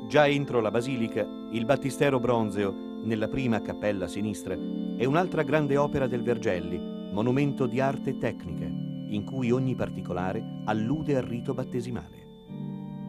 Già entro la basilica, il battistero bronzeo, nella prima cappella a sinistra, è un'altra grande opera del Vergelli, monumento di arte tecnica, in cui ogni particolare allude al rito battesimale.